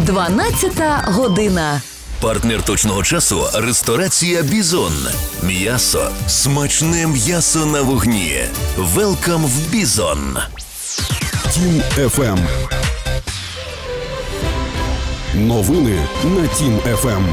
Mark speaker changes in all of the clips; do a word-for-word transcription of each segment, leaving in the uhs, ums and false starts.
Speaker 1: дванадцята година.
Speaker 2: Партнер точного часу – ресторація «Бізон». М'ясо. Смачне м'ясо на вогні. Велкам в «Бізон».
Speaker 3: Тім еф ем. Новини на Тім еф ем.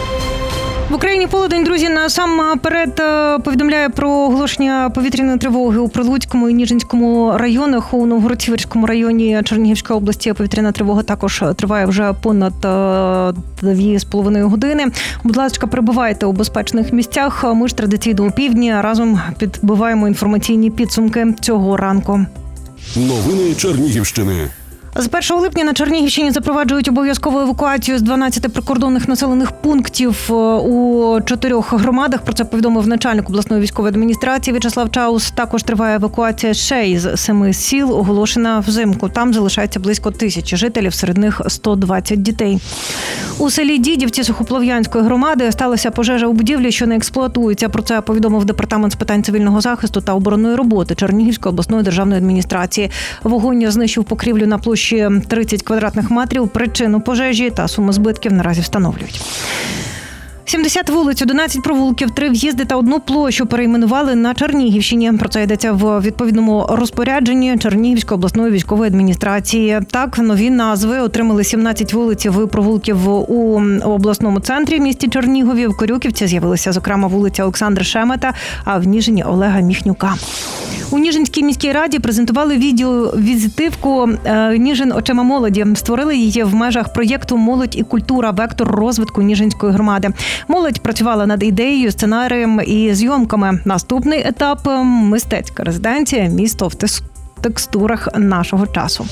Speaker 4: В Україні полудень, друзі, насамперед повідомляє про оголошення повітряної тривоги у Прилуцькому і Ніжинському районах. У Новгород-Сіверському районі Чернігівської області повітряна тривога також триває вже понад дві з половиною години. Будь ласка, перебувайте у безпечних місцях. Ми ж традиційно у півдні разом підбиваємо інформаційні підсумки цього ранку.
Speaker 3: Новини Чернігівщини.
Speaker 4: З першого липня на Чернігівщині запроваджують обов'язкову евакуацію з дванадцяти прикордонних населених пунктів у чотирьох громадах. Про це повідомив начальник обласної військової адміністрації В'ячеслав Чаус. Також триває евакуація ще із семи сіл, оголошена взимку. Там залишається близько тисячі жителів, серед них сто двадцять дітей. У селі Дідівці Сухоплов'янської громади сталася пожежа у будівлі, що не експлуатується. Про це повідомив департамент з питань цивільного захисту та оборонної роботи Чернігівської обласної державної адміністрації. Вогонь знищив покрівлю на площі тридцять квадратних метрів. Причину пожежі та суму збитків наразі встановлюють. сімдесят вулиць, одинадцять провулків, три в'їзди та одну площу перейменували на Чернігівщині. Про це йдеться в відповідному розпорядженні Чернігівської обласної військової адміністрації. Так, нові назви отримали сімнадцять вулиць і провулків у обласному центрі в місті Чернігові. В Корюківці з'явилася, зокрема, вулиця Олександра Шемета, а в Ніжині – Олега Міхнюка. У Ніжинській міській раді презентували відеовізитивку «Ніжин очима молоді». Створили її в межах проєкту «Молодь і культура. Вектор розвитку Ніжинської громади». Молодь працювала над ідеєю, сценарієм і зйомками. Наступний етап – мистецька резиденція «Місто в текстурах нашого часу».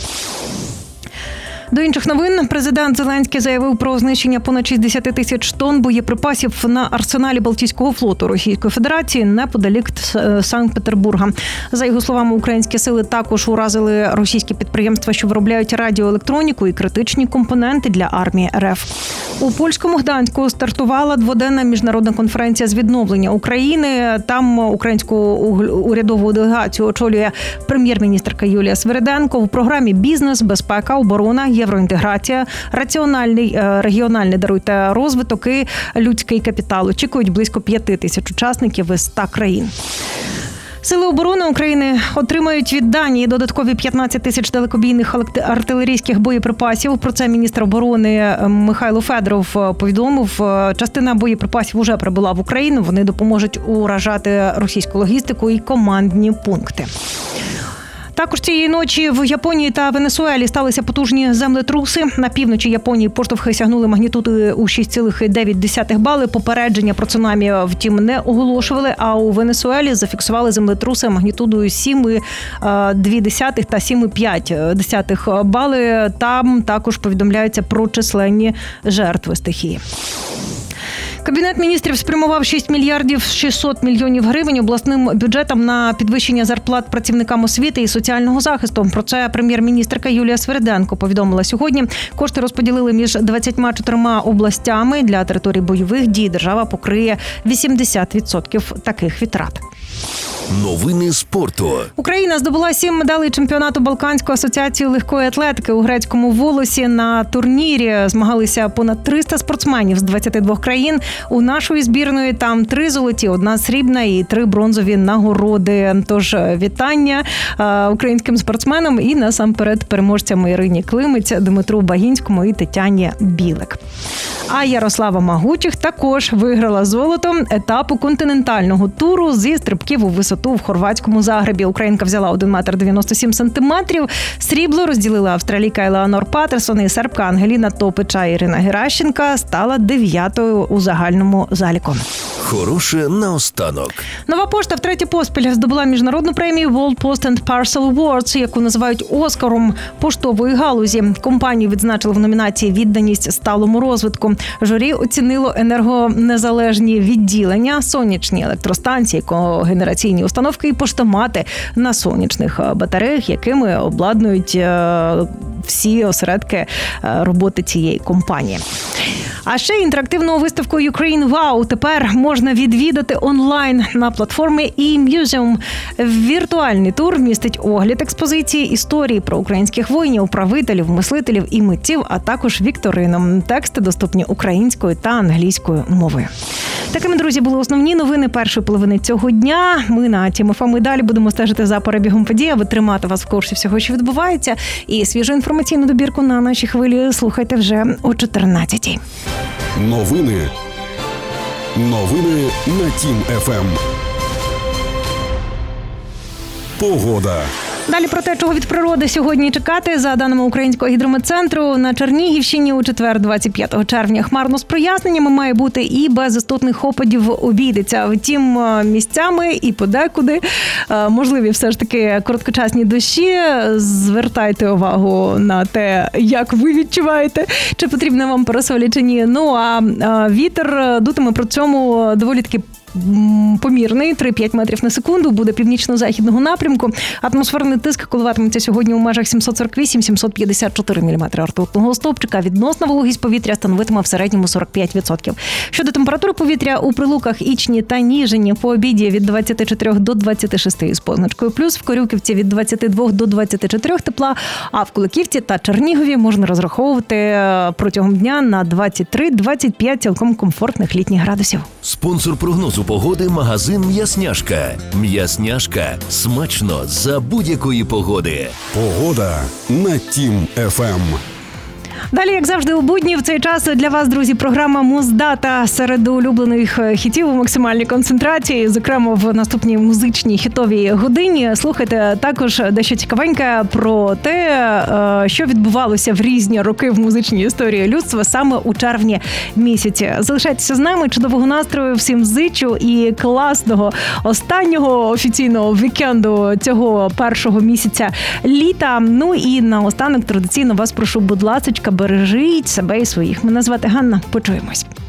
Speaker 4: До інших новин. Президент Зеленський заявив про знищення понад шістдесят тисяч тонн боєприпасів на арсеналі Балтійського флоту Російської Федерації неподалік Санкт-Петербурга. За його словами, українські сили також уразили російські підприємства, що виробляють радіоелектроніку і критичні компоненти для армії РФ. У польському Гданську стартувала дводенна міжнародна конференція з відновлення України. Там українську урядову делегацію очолює прем'єр-міністерка Юлія Свириденко. У програмі «Бізнес, безпека, оборона, євроінтеграція, раціональний, регіональний, даруйте, розвиток і людський капітал». Очікують близько п'яти тисяч учасників із ста країн. Сили оборони України отримають від Данії додаткові п'ятнадцять тисяч далекобійних артилерійських боєприпасів. Про це міністр оборони Михайло Федоров повідомив. Частина боєприпасів вже прибула в Україну. Вони допоможуть уражати російську логістику і командні пункти. Також цієї ночі в Японії та Венесуелі сталися потужні землетруси. На півночі Японії поштовхи сягнули магнітуди у шість цілих дев'ять десятих бали. Попередження про цунамі, втім, не оголошували. А у Венесуелі зафіксували землетруси магнітудою сім цілих дві десятих та сім цілих п'ять десятих бали. Там також повідомляється про численні жертви стихії. Кабінет міністрів спрямував шість мільярдів шістсот мільйонів гривень обласним бюджетам на підвищення зарплат працівникам освіти і соціального захисту. Про це прем'єр-міністерка Юлія Свириденко повідомила сьогодні. Кошти розподілили між двадцятьма чотирма областями. Для територій бойових дій держава покриє вісімдесят відсотків таких витрат.
Speaker 2: Новини спорту.
Speaker 4: Україна здобула сім медалей чемпіонату Балканської асоціації легкої атлетики у грецькому Волосі. На турнірі змагалися понад триста спортсменів з двадцяти двох країн. У нашої збірної там три золоті, одна срібна і три бронзові нагороди. Тож вітання українським спортсменам і насамперед переможцям Ірині Климець, Дмитру Багінському і Тетяні Білик. А Ярослава Магучих також виграла золото етапу континентального туру зі стрибків у висоту в хорватському Загребі. Українка взяла один метр дев'яносто сім сантиметрів. Срібло розділила австралійка Елеонор Патерсон і сербка Ангеліна Топича. Ірина Геращенка стала дев'ятою у загальному заліку.
Speaker 2: Хороше наостанок.
Speaker 4: Нова пошта втретє поспіль здобула міжнародну премію World Post and Parcel Awards, яку називають Оскаром поштової галузі. Компанію відзначили в номінації «Відданість сталому розвитку». Журі оцінило енергонезалежні відділення, сонячні електростанції, когенераційні установки і поштомати на сонячних батареях, якими обладнують всі осередки роботи цієї компанії. А ще інтерактивну виставку Ukraine Wow тепер можна відвідати онлайн на платформі e-Museum. Віртуальний тур містить огляд експозиції, історії про українських воїнів, правителів, мислителів і митців, а також вікторину. Тексти доступні українською та англійською мовою. Такими, друзі, були основні новини першої половини цього дня. Ми на Тім еф ем і далі будемо стежити за перебігом подій, аби тримати вас в курсі всього, що відбувається. І свіжу інформаційну добірку на нашій хвилі слухайте вже о чотирнадцятій.
Speaker 3: Новини. Новини на Тім еф ем. Погода.
Speaker 4: Далі про те, чого від природи сьогодні чекати. За даними Українського гідрометцентру, на Чернігівщині у четвер, двадцять п'ятого червня, хмарно з проясненнями має бути і без істотних опадів обійдеться. Втім, місцями і подекуди можливі все ж таки короткочасні дощі. Звертайте увагу на те, як ви відчуваєте, чи потрібно вам парасолі чи ні. Ну, а вітер дутиме при цьому доволі таки помірний, три-п'ять метрів на секунду, буде північно-західного напрямку. Атмосферний тиск коливатиметься сьогодні у межах сімсот сорок вісім - сімсот п'ятдесят чотири міліметри ртутного стовпчика. Відносна вологість повітря становитиме в середньому сорок п'ять відсотків. Щодо температури повітря, у Прилуках, Ічні та Ніжині по обіді від двадцяти чотирьох до двадцяти шести з позначкою плюс, в Корюківці від двадцяти двох до двадцяти чотирьох тепла, а в Куликівці та Чернігові можна розраховувати протягом дня на двадцять три - двадцять п'ять цілком комфортних літніх градусів.
Speaker 2: Спонсор прогнозу погоди – магазин «М'ясняшка». «М'ясняшка» – смачно за будь-якої погоди.
Speaker 3: Погода на Тім еф ем.
Speaker 4: Далі, як завжди, у будні в цей час для вас, друзі, програма «Муздата» серед улюблених хітів у максимальній концентрації, зокрема в наступній музичній хітовій годині. Слухайте також дещо цікавеньке про те, що відбувалося в різні роки в музичній історії людства саме у червні місяці. Залишайтеся з нами, чудового настрою, всім зичу і класного останнього офіційного вікенду цього першого місяця літа. Ну і наостанок традиційно вас прошу, будь ласочка, бережіть себе і своїх. Мене звати Ганна. Почуємось.